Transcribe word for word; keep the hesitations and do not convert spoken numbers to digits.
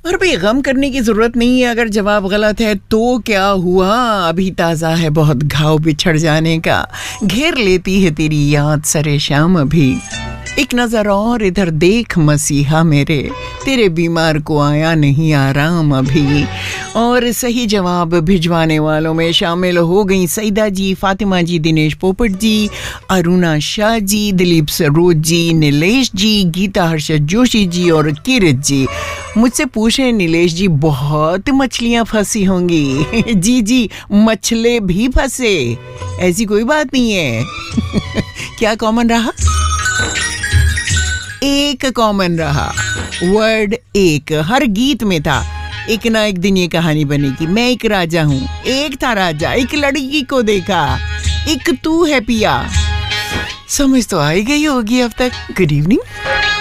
और भाई गम करने की जरूरत नहीं है अगर जवाब गलत है तो क्या हुआ, अभी ताज़ा है बहुत घाव बिछड़ जाने का, घेर लेती है तेरी याद सरे शाम अभी, एक नजर और इधर देख मसीहा मेरे, तेरे बीमार को आया नहीं आराम अभी। और सही जवाब भिजवाने वालों में शामिल हो गई सईदा जी, फातिमा जी, दिनेश पोपट जी, अरुणा शाह जी, दिलीप सरोज जी, नीलेश जी, गीता हर्षद जोशी जी और किरत जी। मुझसे पूछे नीलेश जी, बहुत मछलियां फंसी होंगी। जी जी, मछले भी फंसे, ऐसी कोई बात नहीं है। क्या कॉमन रहा? एक कॉमन रहा, वर्ड एक, हर गीत में था। एक ना एक दिन ये कहानी बनेगी, मैं एक राजा हूँ, एक था राजा, एक लड़की को देखा, एक तू है पिया। समझ तो आई गई होगी अब तक। Good evening.